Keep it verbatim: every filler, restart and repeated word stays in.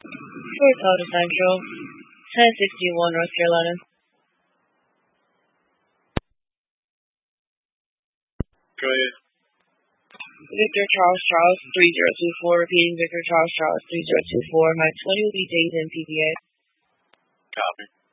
Fort Lauderdale Central, ten sixty-one North Carolina. Go ahead. Victor Charles Charles three zero two four. Repeating Victor Charles Charles three zero two four. My twenty will be Dayton P B A. Copy.